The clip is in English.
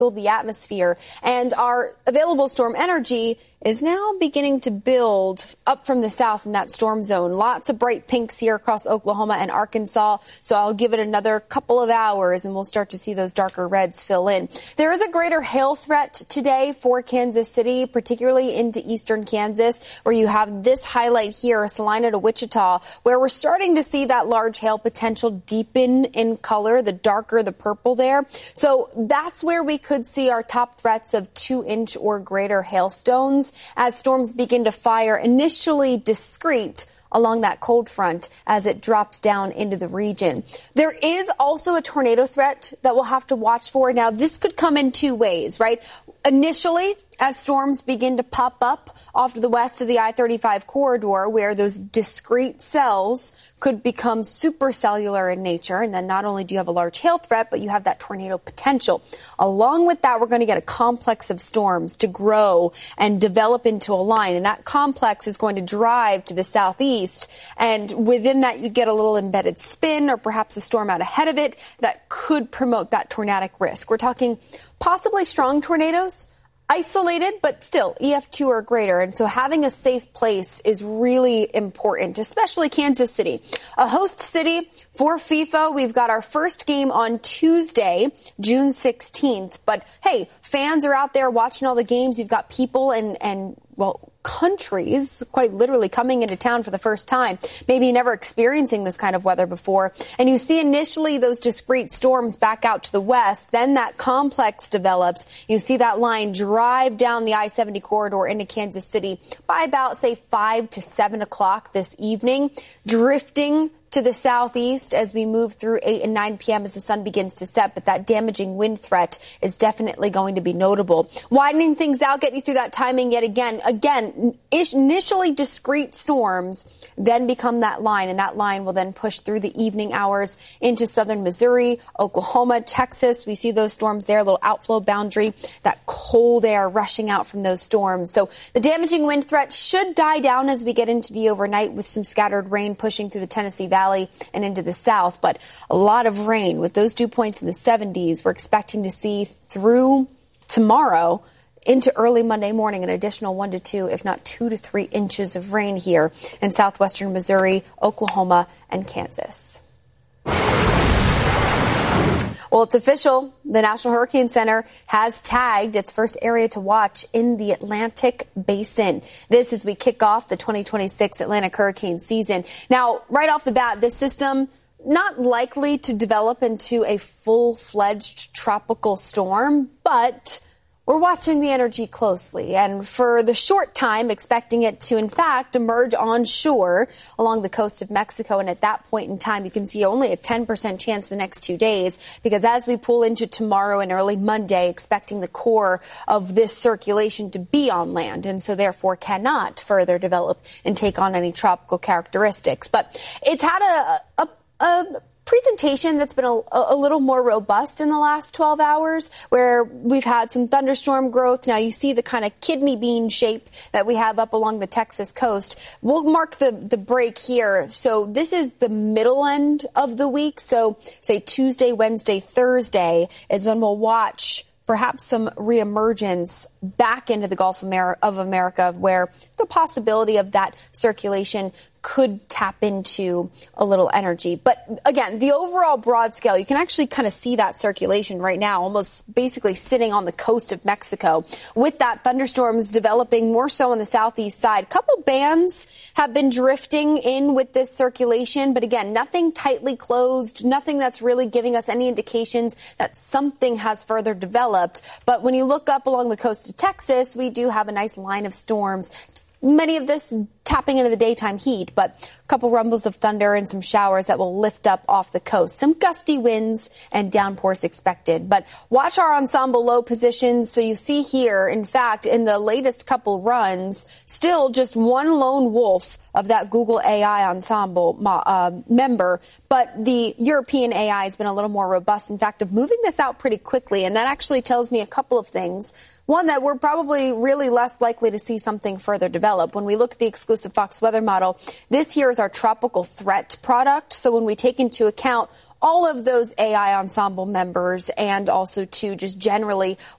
the atmosphere, and our available storm energy is now beginning to build up from the south in that storm zone. Lots of bright pinks here across Oklahoma and Arkansas, so I'll give it another couple of hours and we'll start to see those darker reds fill in. There is a greater hail threat today for Kansas City, particularly into eastern Kansas, where you have this highlight here, Salina to Wichita, where we're starting to see that large hail potential deepen in color, the darker the purple there. So that's where we could see our top threats of 2-inch or greater hailstones as storms begin to fire, initially discrete along that cold front as it drops down into the region. There is also a tornado threat that we'll have to watch for. Now, this could come in two ways, right? Initially, as storms begin to pop up off to the west of the I-35 corridor, where those discrete cells could become supercellular in nature. And then not only do you have a large hail threat, but you have that tornado potential. Along with that, we're going to get a complex of storms to grow and develop into a line. And that complex is going to drive to the southeast. And within that, you get a little embedded spin or perhaps a storm out ahead of it that could promote that tornadic risk. We're talking possibly strong tornadoes, isolated, but still EF2 or greater. And so having a safe place is really important, especially Kansas City, a host city for FIFA. We've got our first game on Tuesday, June 16th. But hey, fans are out there watching all the games. You've got people and countries quite literally coming into town for the first time, maybe never experiencing this kind of weather before. And you see initially those discrete storms back out to the west. Then that complex develops. You see that line drive down the I-70 corridor into Kansas City by about, say, 5 to 7 o'clock this evening, drifting to the southeast as we move through 8 and 9 p.m. as the sun begins to set. But that damaging wind threat is definitely going to be notable. Widening things out, getting you through that timing yet again. Initially discrete storms then become that line, and that line will then push through the evening hours into southern Missouri, Oklahoma, Texas. We see those storms there, a little outflow boundary, that cold air rushing out from those storms. So the damaging wind threat should die down as we get into the overnight, with some scattered rain pushing through the Tennessee Valley and into the south, but a lot of rain with those dew points in the 70s. We're expecting to see through tomorrow into early Monday morning an additional 1 to 2, if not 2 to 3 inches of rain here in southwestern Missouri, Oklahoma, and Kansas. Well, it's official. The National Hurricane Center has tagged its first area to watch in the Atlantic Basin. This as we kick off the 2026 Atlantic hurricane season. Now, right off the bat, this system not likely to develop into a full-fledged tropical storm, but we're watching the energy closely, and for the short time, expecting it to, in fact, emerge onshore along the coast of Mexico. And at that point in time, you can see only a 10% chance the next 2 days, because as we pull into tomorrow and early Monday, expecting the core of this circulation to be on land, and so therefore cannot further develop and take on any tropical characteristics. But it's had a presentation that's been a little more robust in the last 12 hours, where we've had some thunderstorm growth. Now you see the kind of kidney bean shape that we have up along the Texas coast. We'll mark the break here. So this is the middle end of the week. So say Tuesday, Wednesday, Thursday is when we'll watch perhaps some reemergence back into the Gulf of America, where the possibility of that circulation could tap into a little energy. But again, the overall broad scale, you can actually kind of see that circulation right now, almost basically sitting on the coast of Mexico, with that thunderstorms developing more so on the southeast side. A couple bands have been drifting in with this circulation, but again, nothing tightly closed, nothing that's really giving us any indications that something has further developed. But when you look up along the coast of Texas, we do have a nice line of storms. Many of this tapping into the daytime heat, but a couple rumbles of thunder and some showers that will lift up off the coast. Some gusty winds and downpours expected. But watch our ensemble low positions. So you see here, in fact, in the latest couple runs, still just one lone wolf of that Google AI ensemble member. But the European AI has been a little more robust, in fact, of moving this out pretty quickly. And that actually tells me a couple of things. One, that we're probably really less likely to see something further develop. When we look at the exclusive Fox weather model, this here is our tropical threat product. So when we take into account all of those AI ensemble members and also to just generally